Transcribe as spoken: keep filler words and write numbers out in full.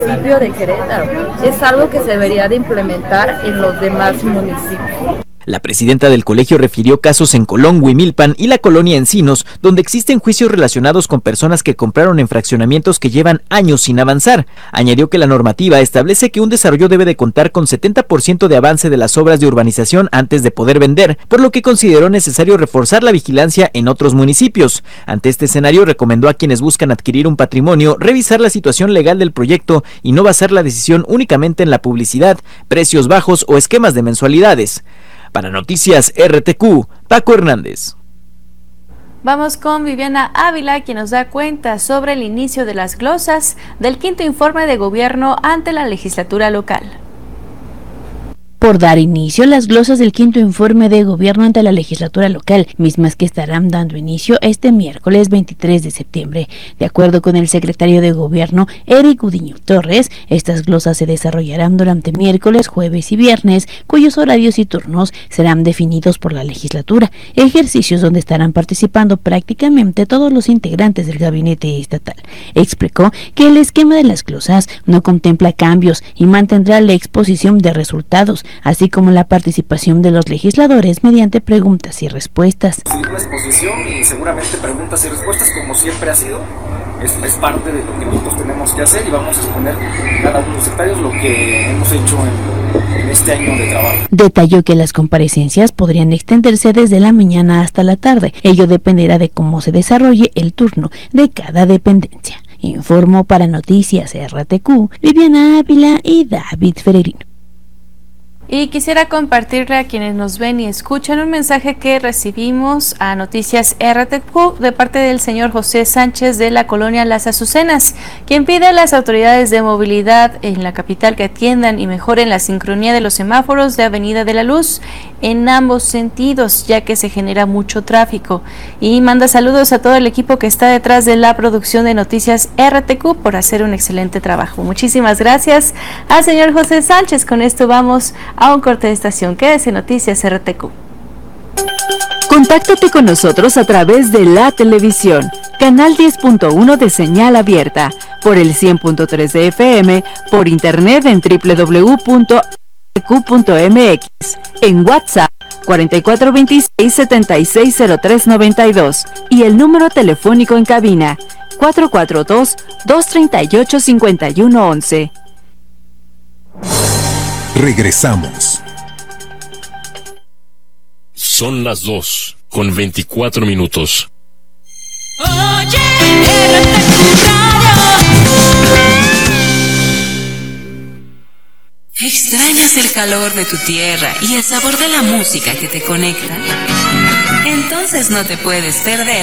municipio de Querétaro. Es algo que se debería de implementar en los demás municipios. La presidenta del colegio refirió casos en Colón, Huimilpan y la colonia Encinos, donde existen juicios relacionados con personas que compraron en fraccionamientos que llevan años sin avanzar. Añadió que la normativa establece que un desarrollo debe de contar con setenta por ciento de avance de las obras de urbanización antes de poder vender, por lo que consideró necesario reforzar la vigilancia en otros municipios. Ante este escenario, recomendó a quienes buscan adquirir un patrimonio revisar la situación legal del proyecto y no basar la decisión únicamente en la publicidad, precios bajos o esquemas de mensualidades. Para Noticias R T Q, Paco Hernández. Vamos con Viviana Ávila, quien nos da cuenta sobre el inicio de las glosas del quinto informe de gobierno ante la legislatura local. Por dar inicio a las glosas del quinto informe de gobierno ante la legislatura local, mismas que estarán dando inicio este miércoles veintitrés de septiembre. De acuerdo con el secretario de gobierno, Eric Gudiño Torres, estas glosas se desarrollarán durante miércoles, jueves y viernes, cuyos horarios y turnos serán definidos por la legislatura, ejercicios donde estarán participando prácticamente todos los integrantes del gabinete estatal. Explicó que el esquema de las glosas no contempla cambios y mantendrá la exposición de resultados, así como la participación de los legisladores mediante preguntas y respuestas. Sí, la exposición y seguramente preguntas y respuestas, como siempre ha sido, es, es parte de lo que nosotros tenemos que hacer y vamos a exponer cada uno de los detalles lo que hemos hecho en, en este año de trabajo. Detalló que las comparecencias podrían extenderse desde la mañana hasta la tarde. Ello dependerá de cómo se desarrolle el turno de cada dependencia. Informó para Noticias R T Q, Viviana Ávila y David Fererino. Y quisiera compartirle a quienes nos ven y escuchan un mensaje que recibimos a Noticias R T Q de parte del señor José Sánchez de la colonia Las Azucenas, quien pide a las autoridades de movilidad en la capital que atiendan y mejoren la sincronía de los semáforos de Avenida de la Luz en ambos sentidos, ya que se genera mucho tráfico. Y manda saludos a todo el equipo que está detrás de la producción de Noticias R T Q por hacer un excelente trabajo. Muchísimas gracias al señor José Sánchez. Con esto vamos a un corte de estación. Quédese en Noticias R T Q. Contáctate con nosotros a través de la televisión, canal diez punto uno de señal abierta, por el cien punto tres de F M, por internet en doble u doble u doble u punto r t q punto m x, en WhatsApp cuatro cuatro dos seis, siete seis cero tres nueve dos y el número telefónico en cabina cuatro cuatro dos, dos tres ocho, cinco uno once. Regresamos. Son las dos con veinticuatro minutos. Oye, R T Q Radio. ¿Extrañas el calor de tu tierra y el sabor de la música que te conecta? Entonces no te puedes perder